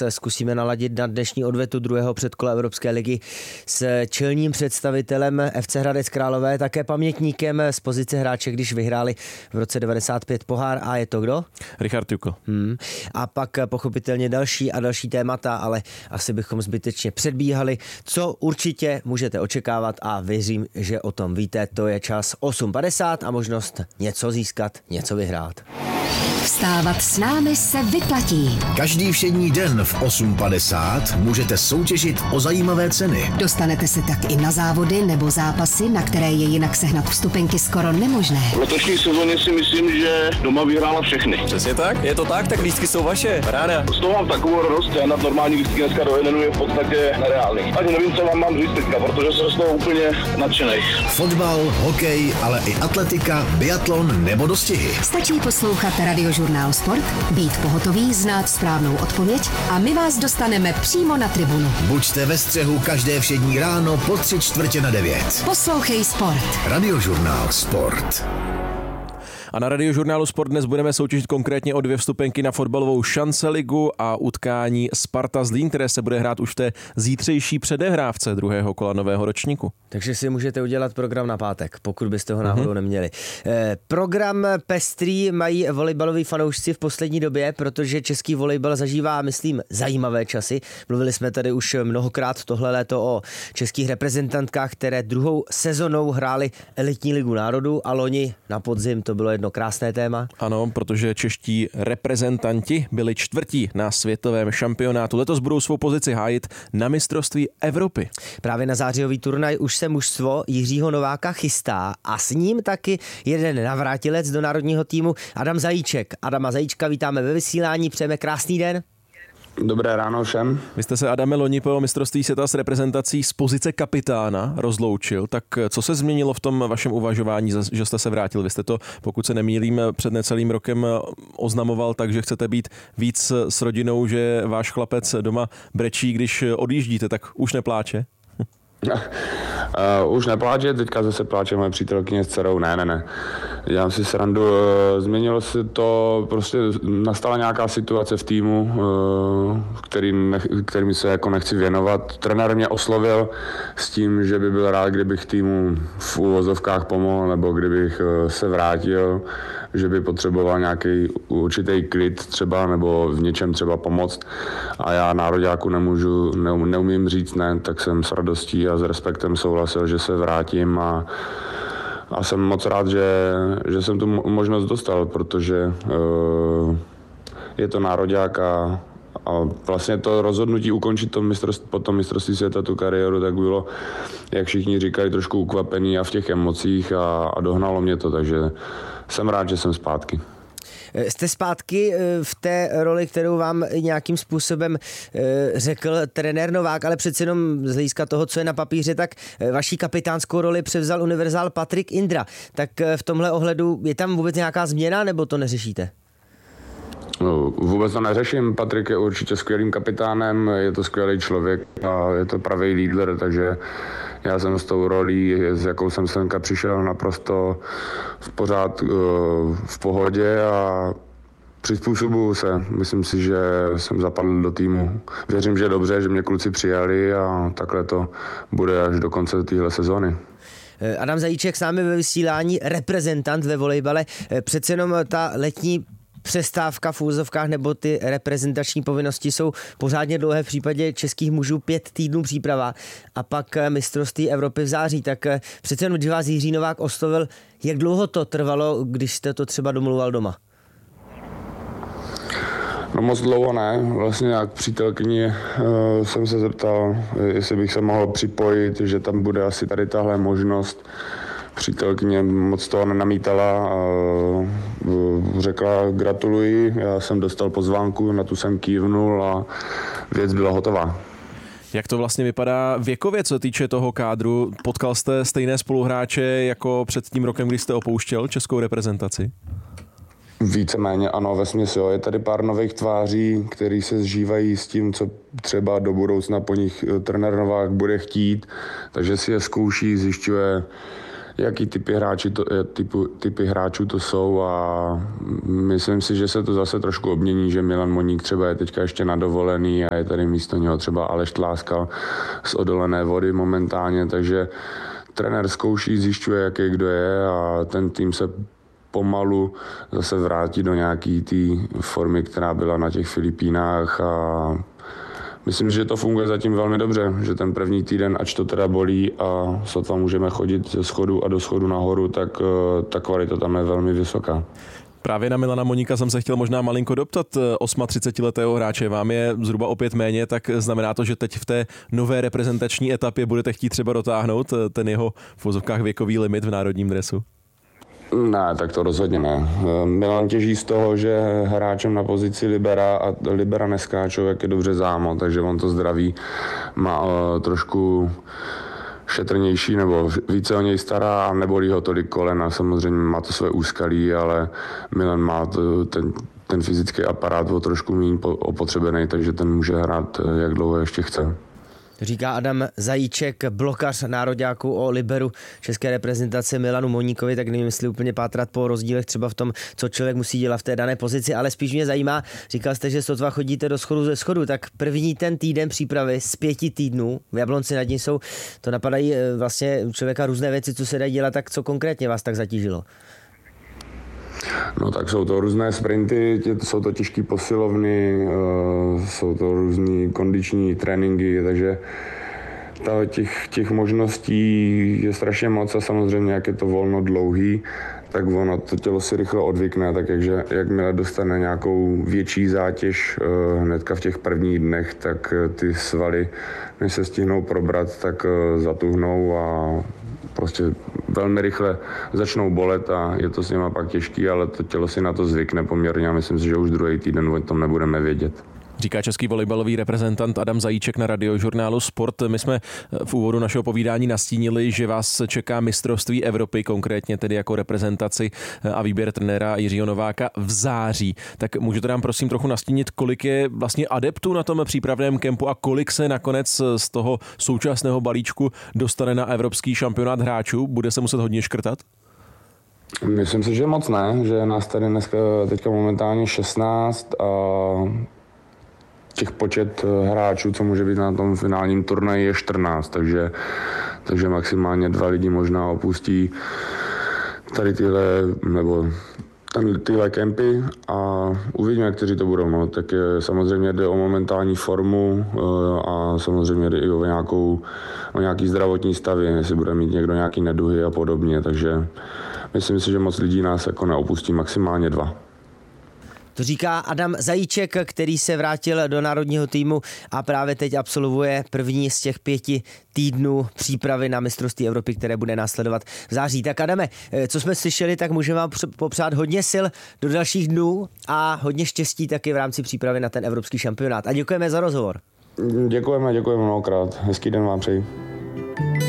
vás zkusíme naladit na dnešní odvetu druhého předkola Evropské ligy s čelním představitelem FC Hradec Králové, také pamětníkem z pozice hráče, když vyhráli v roce 95 pohár. A je to kdo? Richard Jukl. A pak pochopitelně další a další témata, ale asi bychom zbytečně předbíhali, co určitě můžete očekávat a věřím, že o tom víte. To je čas 8:50 a možnost něco získat, něco vyhrát. Vstávat s námi se vyplatí. Každý všední den v 8:50 můžete soutěžit o zajímavé ceny. Dostanete se tak i na závody nebo zápasy, na které je jinak sehnat vstupenky skoro nemožné. V letošní sezóně si myslím, že doma vyhrála všechny. Přesně tak, je to tak lístky jsou vaše, ráda. Z toho mám takovou radost, já na normální lístky dneska do jednu je v podstatě nereálný. Ani nevím, co vám mám říct teďka, protože jsem z toho úplně nadšenej. Fotbal, hokej, ale i atletika, biatlon nebo dostihy. Stačí poslouchat Radiožurnál Sport, být pohotový, znát správnou odpověď a my vás dostaneme přímo na tribunu. Buďte ve střehu každé všední ráno po 8:45. Poslouchej Sport. Radiožurnál Sport. A na Radiožurnálu Sport dnes budeme soutěžit konkrétně o 2 vstupenky na fotbalovou Šance-ligu a utkání Sparta Zlín, které se bude hrát už v té zítřejší předehrávce druhého kola nového ročníku. Takže si můžete udělat program na pátek, pokud byste ho náhodou neměli. Program pestrý mají volejbaloví fanoušci v poslední době, protože český volejbal zažívá, myslím, zajímavé časy. Mluvili jsme tady už mnohokrát tohle léto o českých reprezentantkách, které druhou sezonou hrály elitní ligu národů a loni na podzim to bylo jedno krásné téma. Ano, protože čeští reprezentanti byli čtvrtí na světovém šampionátu. Letos budou svou pozici hájit na mistrovství Evropy. Právě na zářijový turnaj už se mužstvo Jiřího Nováka chystá a s ním taky jeden navrátilec do národního týmu Adam Zajíček. Adama Zajíčka vítáme ve vysílání, přejeme krásný den. Dobré ráno všem. Vy jste se, Adame, loni po mistrovství světa s reprezentací z pozice kapitána rozloučil, tak co se změnilo v tom vašem uvažování, že jste se vrátil? Vy jste to, pokud se nemýlím, před necelým rokem oznamoval tak, že chcete být víc s rodinou, že váš chlapec doma brečí, když odjíždíte, tak už nepláče? Už nepláče, teďka zase pláče moje přítelkyně s dcerou, ne. Dělám si srandu, změnilo se to, prostě nastala nějaká situace v týmu, kterým se jako nechci věnovat. Trenér mě oslovil s tím, že by byl rád, kdybych týmu v úvozovkách pomohl, nebo kdybych se vrátil, že by potřeboval nějaký určitý klid třeba, nebo v něčem třeba pomoct. A já nároďáku neumím říct ne, tak jsem s radostí a s respektem souhlasil, že se vrátím a jsem moc rád, že jsem tu možnost dostal, protože je to nároďák a vlastně to rozhodnutí ukončit po tom mistrovství světa tu kariéru, tak bylo, jak všichni říkali, trošku ukvapený a v těch emocích a dohnalo mě to, takže jsem rád, že jsem zpátky. Jste zpátky v té roli, kterou vám nějakým způsobem řekl trenér Novák, ale přece jenom z hlediska toho, co je na papíře, tak vaší kapitánskou roli převzal univerzál Patrik Indra. Tak v tomhle ohledu je tam vůbec nějaká změna, nebo to neřešíte? No, vůbec to neřeším. Patrik je určitě skvělým kapitánem, je to skvělý člověk a je to pravý lídr, takže já jsem s tou rolí, s jakou jsem semka přišel, naprosto v pohodě a přizpůsobuju se. Myslím si, že jsem zapadl do týmu. Věřím, že je dobře, že mě kluci přijali a takhle to bude až do konce téhle sezóny. Adam Zajíček s námi ve vysílání, reprezentant ve volejbale. Přece jenom ta letní přestávka v úzovkách nebo ty reprezentační povinnosti jsou pořádně dlouhé, v případě českých mužů 5 týdnů příprava a pak mistrovství Evropy v září. Tak přece jenom, když vás Jiří Novák oslovil, jak dlouho to trvalo, když jste to třeba domluval doma? No moc dlouho ne. Vlastně jak přítelkyni jsem se zeptal, jestli bych se mohl připojit, že tam bude asi tady tahle možnost. Přítelkyně moc toho nenamítala a řekla gratuluji, já jsem dostal pozvánku, na tu jsem kývnul a věc byla hotová. Jak to vlastně vypadá věkově, co týče toho kádru? Potkal jste stejné spoluhráče jako před tím rokem, kdy jste opouštěl českou reprezentaci? Víceméně ano, vesměs jo. Je tady pár nových tváří, který se zžívají s tím, co třeba do budoucna po nich trenér Novák bude chtít, takže si je zkouší, zjišťuje, jaký typy hráčů to jsou a myslím si, že se to zase trošku obmění, že Milan Moník třeba je teďka ještě na dovolený a je tady místo něho třeba Aleš Tláskal z Odolené Vody momentálně, takže trenér zkouší, zjišťuje, jaký kdo je a ten tým se pomalu zase vrátí do nějaký té formy, která byla na těch Filipínách a myslím, že to funguje zatím velmi dobře, že ten první týden, ač to teda bolí a sotva můžeme chodit ze schodu a do schodu nahoru, tak ta kvalita tam je velmi vysoká. Právě na Milana Moníka jsem se chtěl možná malinko doptat. 38letého hráče, vám je zhruba o 5 méně, tak znamená to, že teď v té nové reprezentační etapě budete chtít třeba dotáhnout ten jeho v vozovkách věkový limit v národním dresu? Ne, tak to rozhodně ne. Milan těží z toho, že hráčem na pozici libera a libera neskáčou, jak je dobře zámo, takže on to zdraví má trošku šetrnější nebo více o něj stará a nebolí ho tolik kolena. Samozřejmě má to své úskalí, ale Milan má ten fyzický aparát o trošku méně opotřebený, takže ten může hrát, jak dlouho ještě chce. Říká Adam Zajíček, blokař nároďáků o liberu české reprezentace Milanu Moníkovi, tak nevím, jestli úplně pátrat po rozdílech třeba v tom, co člověk musí dělat v té dané pozici, ale spíš mě zajímá, říkal jste, že sotva chodíte do schodu ze schodu, tak první ten týden přípravy z 5 týdnů, v Jablonci nad ním jsou, to napadají vlastně člověka různé věci, co se dají dělat, tak co konkrétně vás tak zatížilo? No tak jsou to různé sprinty, jsou to těžké posilovny, jsou to různé kondiční tréninky, takže těch možností je strašně moc a samozřejmě, jak je to volno dlouhý, tak ono to tělo si rychle odvykne, tak jakmile dostane nějakou větší zátěž hnedka v těch prvních dnech, tak ty svaly, než se stihnou probrat, tak zatuhnou a prostě velmi rychle začnou bolet a je to s nima pak těžký, ale to tělo si na to zvykne poměrně a myslím si, že už druhý týden o tom nebudeme vědět. Říká český volejbalový reprezentant Adam Zajíček na Radiožurnálu Sport. My jsme v úvodu našeho povídání nastínili, že vás čeká mistrovství Evropy, konkrétně tedy jako reprezentaci a výběr trenéra Jiřího Nováka v září. Tak můžete nám prosím trochu nastínit, kolik je vlastně adeptů na tom přípravném kempu a kolik se nakonec z toho současného balíčku dostane na evropský šampionát hráčů? Bude se muset hodně škrtat? Myslím si, že moc ne, že nás tady dneska teďka momentálně 16 a těch počet hráčů, co může být na tom finálním turnaji, je 14, takže maximálně 2 lidi možná opustí tady tyhle kempy a uvidíme, kteří to budou. No. Tak samozřejmě jde o momentální formu a samozřejmě jde i o nějaký zdravotní stavy, jestli bude mít někdo nějaký neduhy a podobně, takže myslím si, že moc lidí nás jako neopustí, maximálně 2. To říká Adam Zajíček, který se vrátil do národního týmu a právě teď absolvuje první z těch 5 týdnů přípravy na mistrovství Evropy, které bude následovat v září. Tak Adame, co jsme slyšeli, tak můžeme vám popřát hodně sil do dalších dnů a hodně štěstí taky v rámci přípravy na ten evropský šampionát. A děkujeme za rozhovor. Děkujeme mnohokrát. Hezký den vám přeji.